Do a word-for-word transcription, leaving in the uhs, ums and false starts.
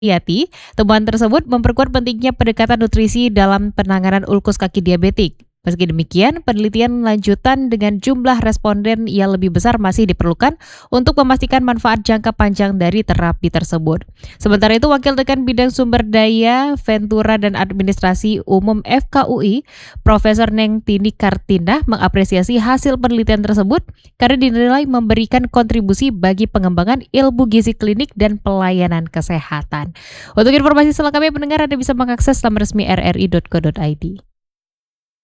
Yati, temuan tersebut memperkuat pentingnya pendekatan nutrisi dalam penanganan ulkus kaki diabetik. Meski demikian, penelitian lanjutan dengan jumlah responden yang lebih besar masih diperlukan untuk memastikan manfaat jangka panjang dari terapi tersebut. Sementara itu, Wakil Dekan Bidang Sumber Daya, Ventura dan Administrasi Umum F K U I, Profesor Neng Tini Kartina mengapresiasi hasil penelitian tersebut karena dinilai memberikan kontribusi bagi pengembangan ilmu gizi klinik dan pelayanan kesehatan. Untuk informasi selengkapnya pendengar Anda bisa mengakses laman resmi r r i titik co titik i d.